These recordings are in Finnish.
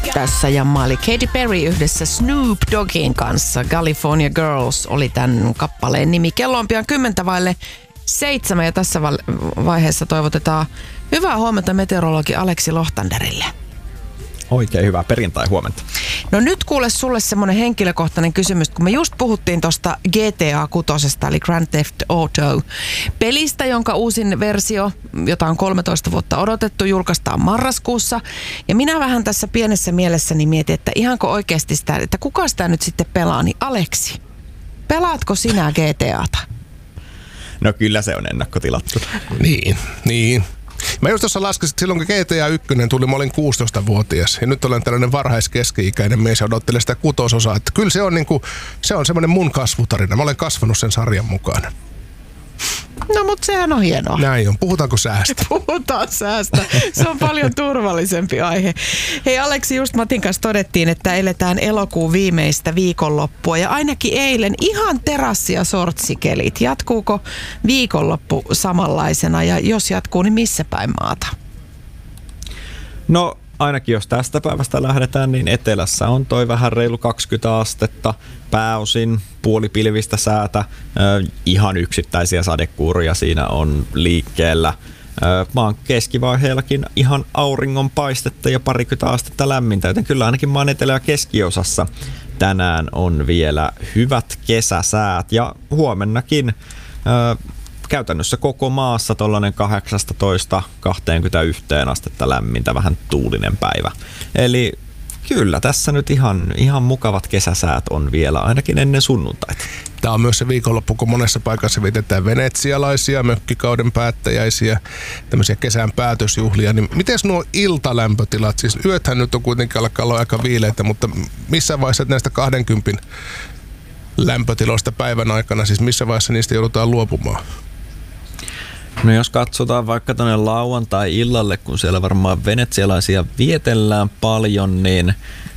Tässä jammaili Katy Perry yhdessä Snoop Doggin kanssa. California Girls oli tämän kappaleen nimi. Kello on pian 6:50 ja tässä vaiheessa toivotetaan hyvää huomenta meteorologi Aleksi Lohtanderille. Oikein hyvää perjantai-huomenta. No nyt kuule sulle semmoinen henkilökohtainen kysymys, kun me just puhuttiin tuosta GTA 6, eli Grand Theft Auto pelistä, jonka uusin versio, jota on 13 vuotta odotettu, julkaistaan marraskuussa. Ja minä vähän tässä pienessä mielessäni mietin, että ihanko oikeasti sitä, että kuka sitä nyt sitten pelaa, niin Aleksi, pelaatko sinä GTAta? No kyllä se on ennakkotilattu. Niin. Mä just tuossa laskin, että silloin kun GTA 1 tuli, mä olin 16-vuotias. Ja nyt olen tällainen varhaiskeski-ikäinen mies ja odottelen sitä 6-osaa. Että kyllä se on semmoinen mun kasvutarina. Mä olen kasvanut sen sarjan mukana. No mutta sehän on hienoa. Näin on. Puhutaanko säästä? Puhutaan säästä. Se on paljon turvallisempi aihe. Hei Aleksi, just Matin kanssa todettiin, että eletään elokuun viimeistä viikonloppua. Ja ainakin eilen ihan terassi- ja sortsikelit. Jatkuuko viikonloppu samanlaisena ja jos jatkuu, niin missä päin maata? No ainakin jos tästä päivästä lähdetään, niin etelässä on toi vähän reilu 20 astetta, pääosin puolipilvistä säätä, ihan yksittäisiä sadekuuria siinä on liikkeellä. Maan keskivaiheellakin ihan auringonpaistetta ja parikymmentä astetta lämmintä, joten kyllä ainakin maan etelä- ja keskiosassa tänään on vielä hyvät kesäsäät ja huomennakin käytännössä koko maassa tollainen 18-21 astetta lämmintä, vähän tuulinen päivä. Eli kyllä tässä nyt ihan mukavat kesäsäät on vielä, ainakin ennen sunnuntaita. Tämä on myös se viikonloppu, kun monessa paikassa vietetään venetsialaisia, mökkikauden päättäjäisiä, tämmöisiä kesän päätösjuhlia. Niin miten nuo iltalämpötilat, siis yöthän nyt on kuitenkin alkaa olla aika viileitä, mutta missä vaiheessa näistä 20 lämpötiloista päivän aikana, siis missä vaiheessa niistä joudutaan luopumaan? No jos katsotaan vaikka tuonne lauantai-illalle, kun siellä varmaan venetsialaisia vietellään paljon, niin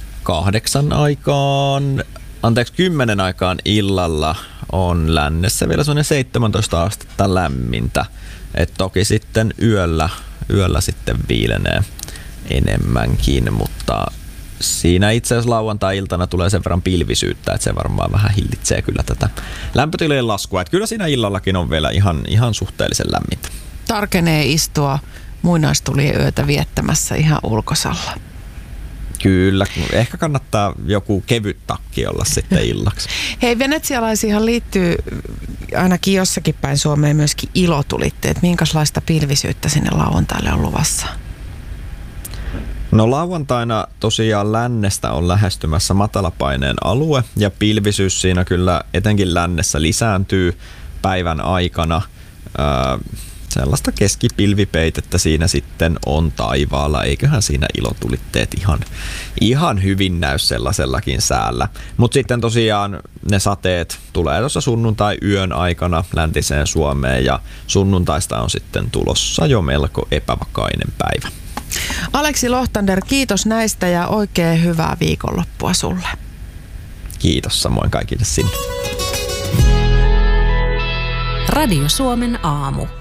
10 aikaan illalla on lännessä vielä semmoinen 17 astetta lämmintä. Et toki sitten yöllä sitten viilenee enemmänkin, mutta siinä itse asiassa lauantai-iltana tulee sen verran pilvisyyttä, että se varmaan vähän hillitsee kyllä tätä lämpötilojen laskua. Että kyllä siinä illallakin on vielä ihan suhteellisen lämmintä. Tarkenee istua muinaistulien yötä viettämässä ihan ulkosalla. Kyllä, ehkä kannattaa joku kevyt takki olla sitten illaksi. Hei, venetsialaisiinhan liittyy ainakin jossakin päin Suomeen myöskin ilotulitteet. Minkälaista pilvisyyttä sinne lauantaille on luvassa? No lauantaina tosiaan lännestä on lähestymässä matalapaineen alue ja pilvisyys siinä kyllä etenkin lännessä lisääntyy päivän aikana. Sellaista keskipilvipeitettä siinä sitten on taivaalla, eiköhän siinä ilotulitteet ihan hyvin näy sellaisellakin säällä. Mutta sitten tosiaan ne sateet tulee tuossa sunnuntai-yön aikana läntiseen Suomeen ja sunnuntaista on sitten tulossa jo melko epävakainen päivä. Aleksi Lohtander, kiitos näistä ja oikein hyvää viikonloppua sulle. Kiitos samoin kaikille sinne. Radio Suomen aamu.